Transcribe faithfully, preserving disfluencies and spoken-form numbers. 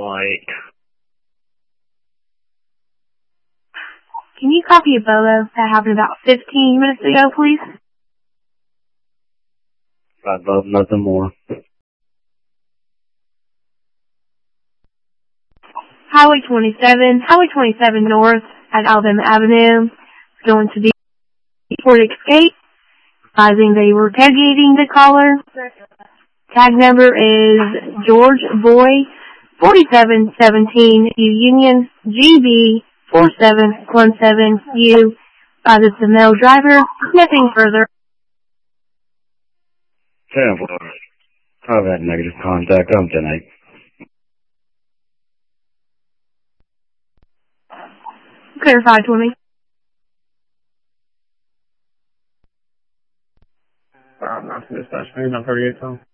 like. Can you copy a bolo that happened about fifteen minutes ago, please? I'd love nothing more. Highway twenty-seven, Highway twenty-seven North at Alabama Avenue, going to be Ford Escape, advising they were tagging the caller. Tag number is George Boy, forty-seven seventeen U Union, G B four seven one seven U. Uh, this is the male driver. Nothing further. ten four. I've had negative contact. I'm tonight. Clarify for me. Uh, not to dispatch me, not thirty-eight, so.